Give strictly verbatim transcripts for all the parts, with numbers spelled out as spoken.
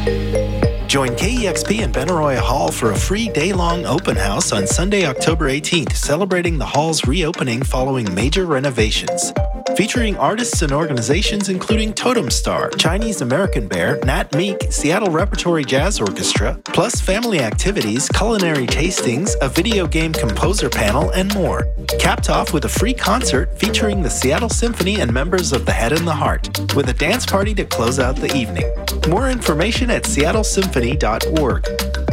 Join K E X P in Benaroya Hall for a free day-long open house on Sunday, October eighteenth, celebrating the hall's reopening following major renovations. Featuring artists and organizations including Totem Star, Chinese American Bear, Nat Meek, Seattle Repertory Jazz Orchestra, plus family activities, culinary tastings, a video game composer panel, and more. Capped off with a free concert featuring the Seattle Symphony and members of the Head and the Heart, with a dance party to close out the evening. More information at seattle symphony dot org.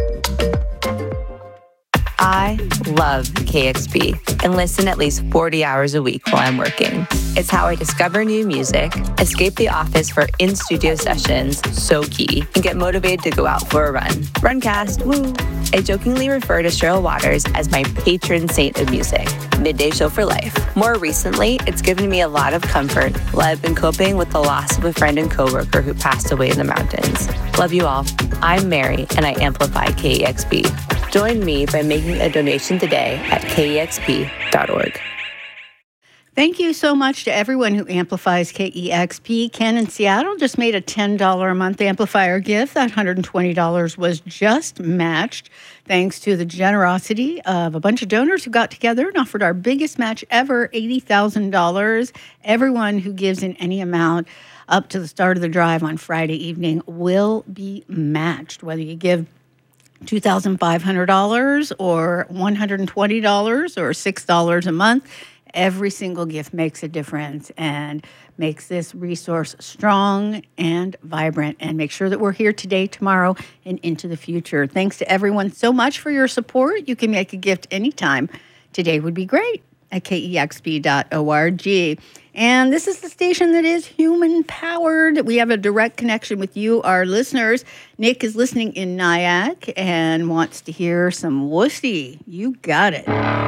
I love K X P and listen at least forty hours a week while I'm working. It's how I discover new music, escape the office for in-studio sessions, so key, and get motivated to go out for a run. Runcast, woo! I jokingly refer to Cheryl Waters as my patron saint of music. Midday show for life. More recently, it's given me a lot of comfort while I've been coping with the loss of a friend and coworker who passed away in the mountains. Love you all. I'm Mary, and I amplify K E X P. Join me by making a donation today at K E X P dot org. Thank you so much to everyone who amplifies K E X P. Ken in Seattle just made a ten dollars a month amplifier gift. That one hundred twenty dollars was just matched thanks to the generosity of a bunch of donors who got together and offered our biggest match ever, eighty thousand dollars. Everyone who gives in any amount up to the start of the drive on Friday evening will be matched, whether you give two thousand five hundred dollars or one hundred twenty dollars or six dollars a month. Every single gift makes a difference and makes this resource strong and vibrant, and make sure that we're here today, tomorrow, and into the future. Thanks to everyone so much for your support. You can make a gift anytime. Today would be great at K E X P dot org. And this is the station that is human-powered. We have a direct connection with you, our listeners. Nick is listening in Nyack and wants to hear some Wussy. You got it.